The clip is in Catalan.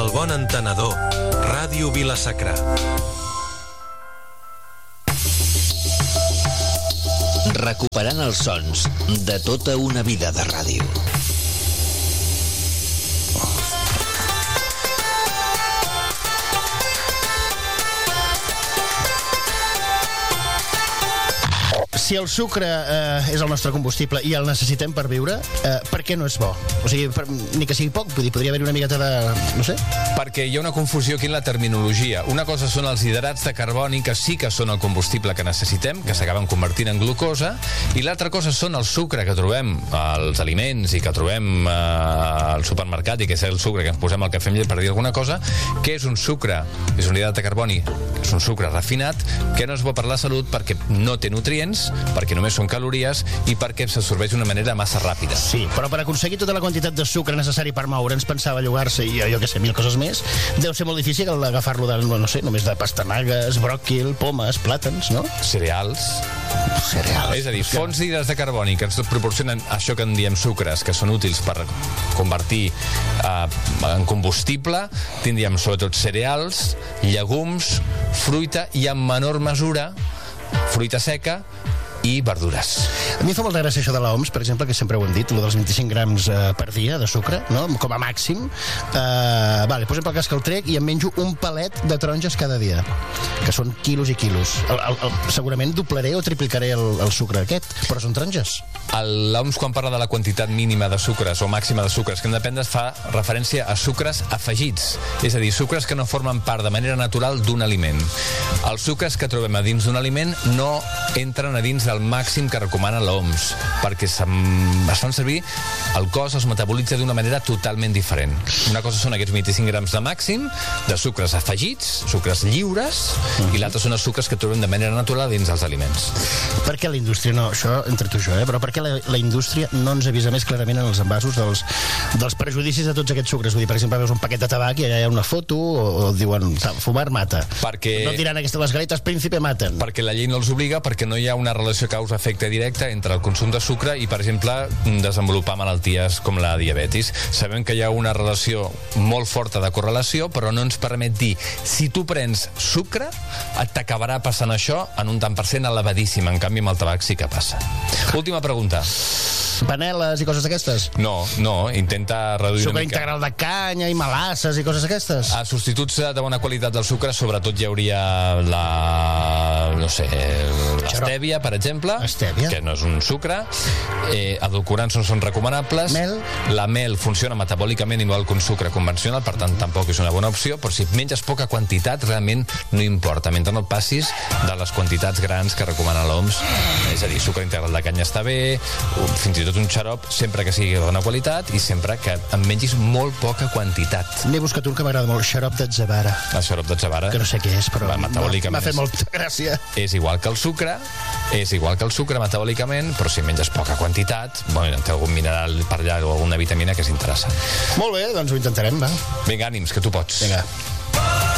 el bon entenedor. Ràdio Vila-sacra. Recuperant els sons de tota una vida de ràdio. Si el sucre és el nostre combustible i el necessitem per viure, per què no és bo? O sigui, ni que sigui poc, podria haver-hi una miqueta de... no sé? Perquè hi ha una confusió aquí en la terminologia. Una cosa són els hidrats de carboni, que sí que són el combustible que necessitem, que s'acaben convertint en glucosa, i l'altra cosa són el sucre que trobem als aliments i que trobem al supermercat, i que és el sucre que ens posem al cafè amb llet, per dir alguna cosa, que és un sucre, és un hidrat de carboni, és un sucre refinat, que no és bo per la salut perquè no té nutrients, perquè només són calories i perquè s'absorbeix d'una manera massa ràpida. Sí, però per aconseguir tota la quantitat de sucre necessari per moure'ns, pensar, bellugar-se i jo què sé, mil coses més, deu ser molt difícil agafar-lo de, no sé, només de pastanagues, bròquil, pomes, plàtans, no? Cereals. És a dir, fonts d'hidrats de carboni que ens proporcionen això que en diem sucres, que són útils per convertir en combustible, tindríem sobretot cereals, llegums, fruita i en menor mesura fruita seca i verdures. A mi fa molta gràcia això de l'OMS, per exemple, que sempre ho hem dit, lo dels 25 grams per dia de sucre, no? Com a màxim. Vale, per exemple, el cas que el trec i em menjo un palet de taronges cada dia, que són quilos i quilos. Segurament doblaré o triplicaré el sucre aquest, però són taronges. L'OMS, quan parla de la quantitat mínima de sucres o màxima de sucres que hem de prendre, fa referència a sucres afegits, és a dir, sucres que no formen part de manera natural d'un aliment. Els sucres que trobem a dins d'un aliment no entren a dins del màxim que recomana l'OMS, perquè es fan servir, el cos els metabolitza d'una manera totalment diferent. Una cosa són aquests 25 grams de màxim de sucres afegits, sucres lliures, i l'altre són els sucres que trobem de manera natural dins dels aliments. Per què la indústria no, això entre tu i jo, però per què la indústria no ens avisa més clarament en els envasos dels prejudicis de tots aquests sucres? Vull dir, per exemple, veus un paquet de tabac i allà hi ha una foto o diuen, fumar mata. Perquè... No diran les galetes príncipe maten. Perquè la llei no els obliga, perquè no hi ha una relació causa-efecte directa entre el consum de sucre i, per exemple, desenvolupar malalties com la diabetis. Sabem que hi ha una relació molt forta de correlació, però no ens permet dir si tu prens sucre t'acabarà passant això en un tant per cent elevadíssim. En canvi, amb el tabac sí que passa. Última pregunta. Paneles i coses d'aquestes? No, intenta reduir sucre una mica. integral de canya i melasses i coses d'aquestes? A substituts de bona qualitat del sucre, sobretot hi hauria l'estèvia, per exemple, que no és un sucre. Edulcorants no són recomanables. Mel? La mel funciona metabòlicament igual que un sucre convencional, per tant tampoc és una bona opció, però si menges poca quantitat realment no importa, mentre no et passis de les quantitats grans que recomana l'OMS. És a dir, sucre integral de canya està bé, fins i tot un xarop, sempre que sigui de bona qualitat i sempre que en mengis molt poca quantitat. N'he buscat un que m'agrada molt, xarop d'atzavara. El xarop d'atzavara, que no sé què és, però metabòlicament m'ha fet molta gràcia. És igual que el sucre metabòlicament, però si menges poca quantitat, té algun mineral per allà o alguna vitamina que és interessant. Molt bé, doncs ho intentarem, va. Vinga, ànims, que tu pots. Vinga.